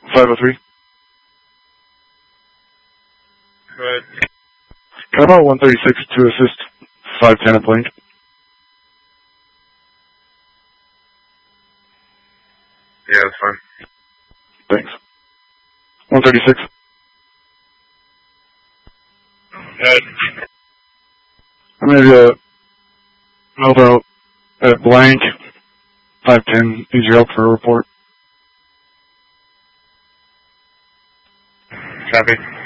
503. Go ahead. Come out 136 to assist 510 at Blank. Yeah, that's fine. Thanks. 136. Head. I'm going to help out at Blank. 510. Need your help for a report. Copy.